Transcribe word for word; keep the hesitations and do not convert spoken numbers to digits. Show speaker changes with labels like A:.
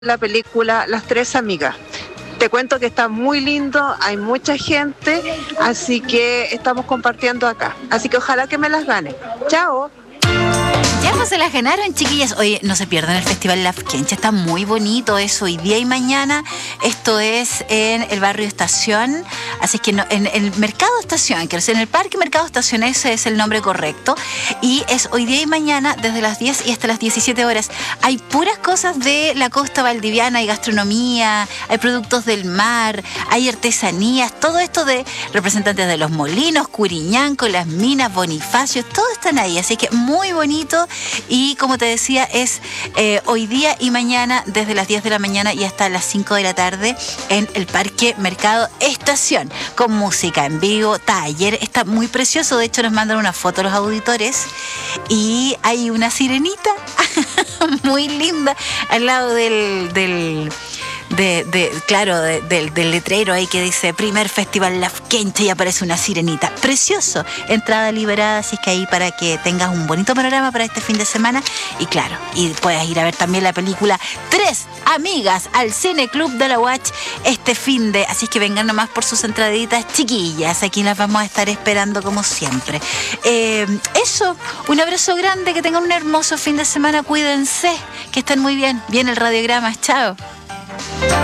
A: la película Las Tres Amigas. Te cuento que está muy lindo, hay mucha gente, así que estamos compartiendo acá. Así que ojalá que me las gane. ¡Chao!
B: Ya pues se las ganaron, chiquillas. Oye, no se pierdan el Festival Lafkenche, está muy bonito eso, hoy día y mañana. Esto es en el barrio Estación, así que no, en el Mercado Estación, que es en el Parque Mercado Estación, ese es el nombre correcto. Y es hoy día y mañana desde las diez y hasta las diecisiete horas. Hay puras cosas de la costa valdiviana, hay gastronomía, hay productos del mar, hay artesanías, todo esto de representantes de los molinos, Curiñanco, las minas, Bonifacio, todos están ahí, así que muy bonito. Y como te decía, es eh, hoy día y mañana desde las diez de la mañana y hasta las cinco de la tarde en el Parque Mercado Estación, con música en vivo, taller, está muy precioso. De hecho nos mandan una foto los auditores y hay una sirenita muy linda al lado del... del De, de, claro, de, de, del letrero ahí que dice Primer Festival Lafkenche y aparece una sirenita. Precioso. Entrada liberada, así que ahí para que tengas un bonito panorama para este fin de semana. Y claro, y puedes ir a ver también la película Tres Amigas al Cine Club de la Watch este fin de... Así que vengan nomás por sus entraditas, chiquillas. Aquí las vamos a estar esperando como siempre. Eh, eso, un abrazo grande, que tengan un hermoso fin de semana. Cuídense, que estén muy bien. Viene el radiograma. Chao.